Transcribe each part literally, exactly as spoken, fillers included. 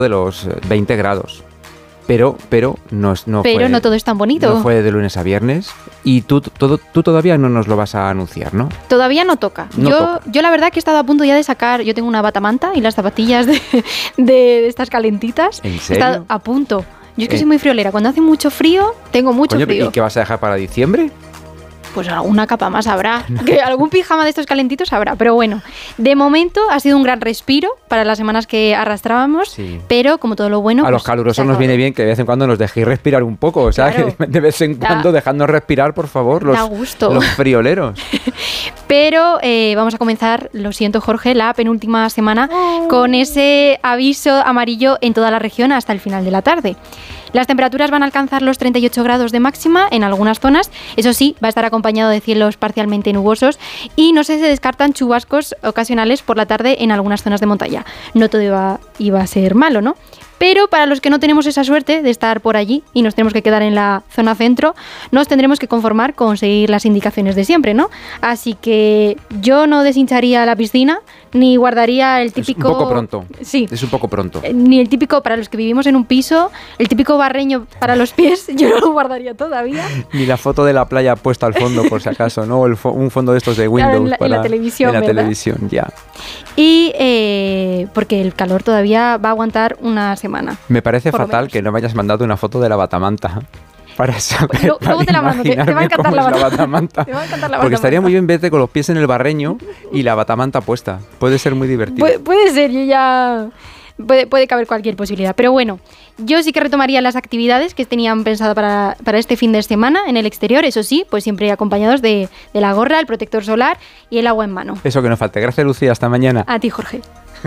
de los veinte grados. Pero, pero, no, no, pero fue, no todo es tan bonito. No fue de lunes a viernes. Y tú, todo, tú todavía no nos lo vas a anunciar, ¿no? Todavía no toca. No yo, toca. yo la verdad que he estado a punto ya de sacar. Yo tengo una batamanta y las zapatillas de, de, de estas calentitas. ¿En He serio? estado a punto. Yo es que Eh. soy muy friolera. Cuando hace mucho frío, tengo mucho Coño, frío. ¿y qué vas a dejar para diciembre? Pues alguna capa más habrá. Que algún pijama de estos calentitos habrá. Pero bueno, de momento ha sido un gran respiro para las semanas que arrastrábamos. Sí. Pero como todo lo bueno. A los pues, calurosos se ha nos viene acabado. bien que de vez en cuando nos dejéis respirar un poco. O sea, Claro. que de vez en Da- cuando dejadnos respirar, por favor, los, da gusto. los frioleros. Pero eh, vamos a comenzar, lo siento Jorge, la penúltima semana con ese aviso amarillo en toda la región hasta el final de la tarde. Las temperaturas van a alcanzar los treinta y ocho grados de máxima en algunas zonas. Eso sí, va a estar acompañado de cielos parcialmente nubosos y no se descartan chubascos ocasionales por la tarde en algunas zonas de montaña. No todo iba, iba a ser malo, ¿no? Pero para los que no tenemos esa suerte de estar por allí y nos tenemos que quedar en la zona centro, nos tendremos que conformar con seguir las indicaciones de siempre, ¿no? Así que yo no deshincharía la piscina ni guardaría el típico... Es un poco pronto. Sí. Es un poco pronto. Eh, Ni el típico, para los que vivimos en un piso, el típico barreño para los pies, yo no lo guardaría todavía. Ni la foto de la playa puesta al fondo, por si acaso, ¿no? O el fo- un fondo de estos de Windows. Claro, en la- en la para- televisión, En la ¿verdad? televisión, ya. Y eh, porque el calor todavía va a aguantar una semana. Me parece Por lo fatal menos. que no me hayas mandado una foto de la batamanta. Para saber, Luego- para luego te la mando, te- te va a imaginarme encantar cómo la es bata- batamanta. te va a encantar la Porque estaría batamanta. muy bien verte con los pies en el barreño y la batamanta puesta. Puede ser muy divertido. Pu- puede ser, yo ya... Puede, puede caber cualquier posibilidad. Pero bueno, yo sí que retomaría las actividades que tenían pensado para, para este fin de semana en el exterior. Eso sí, pues siempre acompañados de, de la gorra, el protector solar y el agua en mano. Eso que no falte. Gracias, Lucía. Hasta mañana. A ti, Jorge.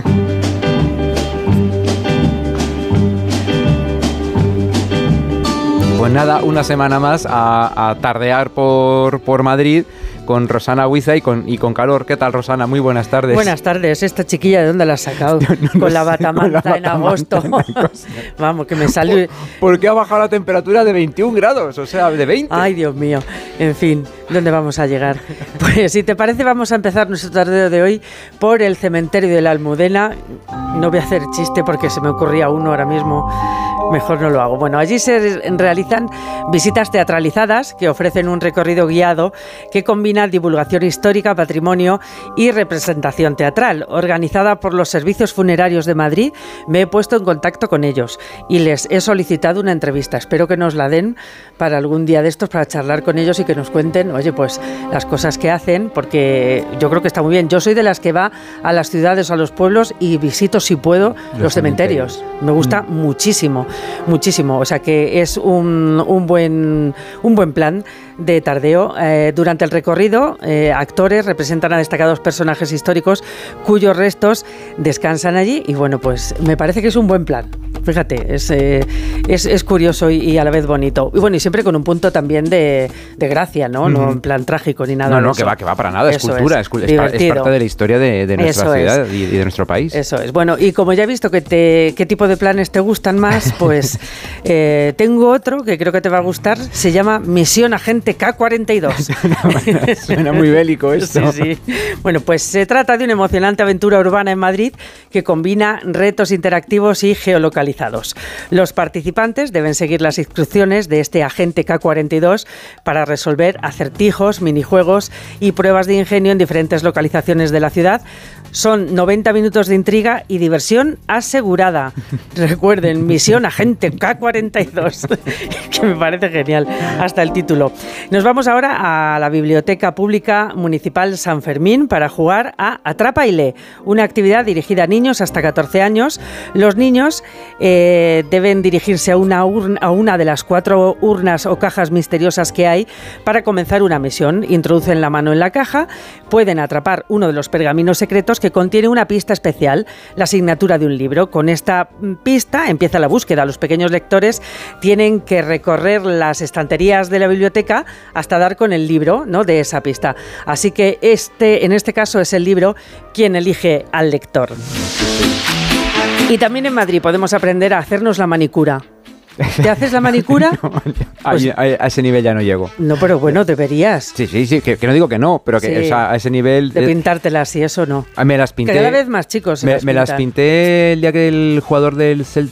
Pues nada, una semana más a, a tardear por, por Madrid con Rosana Huiza y con, y con calor. ¿Qué tal, Rosana? Muy buenas tardes. Buenas tardes. Esta chiquilla, ¿de dónde la has sacado? no con, la sé, batamanta con la en batamanta agosto. en agosto. Vamos, que me salió... ¿Por qué ha bajado la temperatura de veintiún grados? O sea, de veinte. Ay, Dios mío. En fin, ¿dónde vamos a llegar? Pues si te parece, vamos a empezar nuestro tardeo de hoy por el cementerio de la Almudena. No voy a hacer chiste porque se me ocurría uno ahora mismo. Mejor no lo hago. Bueno, allí se realizan visitas teatralizadas que ofrecen un recorrido guiado que combina divulgación histórica, patrimonio y representación teatral. Organizada por los Servicios Funerarios de Madrid, me he puesto en contacto con ellos y les he solicitado una entrevista. Espero que nos la den para algún día de estos, para charlar con ellos y que nos cuenten, oye, pues las cosas que hacen, porque yo creo que está muy bien. Yo soy de las que va a las ciudades, a los pueblos y visito, si puedo, los, Los cementerios. cementerios. Me gusta Mm. muchísimo, muchísimo. O sea que es un, un, buen, un buen plan de tardeo. Eh, durante el recorrido, eh, actores representan a destacados personajes históricos cuyos restos descansan allí y bueno, pues me parece que es un buen plan. Fíjate, es, eh, es, es curioso y, y a la vez bonito. Y bueno, y siempre con un punto también de, de gracia, ¿no? No Ujú. en plan trágico ni nada. No, de no, eso. que va, que va para nada. Es Eso cultura, es, es, cul- es pa- es divertido. parte de la historia de, de nuestra Eso es. ciudad y, y de nuestro país. Eso es. Bueno, y como ya he visto que te, qué tipo de planes te gustan más, pues eh, tengo otro que creo que te va a gustar. Se llama Misión Agente K cuarenta y dos. Suena muy bélico esto. Sí, sí. Bueno, pues se trata de una emocionante aventura urbana en Madrid que combina retos interactivos y geolocalizados. Los participantes deben seguir las instrucciones de este agente K cuarenta y dos para resolver acertijos, minijuegos y pruebas de ingenio en diferentes localizaciones de la ciudad. Son noventa minutos de intriga y diversión asegurada. Recuerden, Misión Agente K cuarenta y dos, que me parece genial, hasta el título. Nos vamos ahora a la Biblioteca Pública Municipal San Fermín para jugar a Atrapa y Lee, una actividad dirigida a niños hasta catorce años. Los niños eh, deben dirigirse a una, urna, a una de las cuatro urnas o cajas misteriosas que hay para comenzar una misión. Introducen la mano en la caja, pueden atrapar uno de los pergaminos secretos que contiene una pista especial, la asignatura de un libro. Con esta pista empieza la búsqueda. Los pequeños lectores tienen que recorrer las estanterías de la biblioteca hasta dar con el libro, ¿no?, de esa pista. Así que este, en este caso es el libro quien elige al lector. Y también en Madrid podemos aprender a hacernos la manicura. ¿Te haces la manicura? No, Pues- a, a- a ese nivel ya no llego. No, pero bueno, deberías. Sí, sí, sí, que, que no digo que no, pero que Sí. o sea, a ese nivel... De eh, pintártelas y eso no. me las Que pinté... cada vez más chicos se Me, las me las pintan. pinté el día que el jugador del Celta